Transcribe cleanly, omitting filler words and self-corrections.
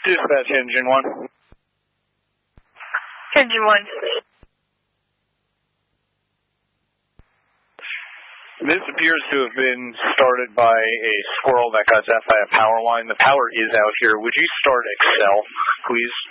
Dispatch Engine 1. Engine 1. This appears to have been started by a squirrel that got zapped by a power line. The power is out here. Would you start Excel, please?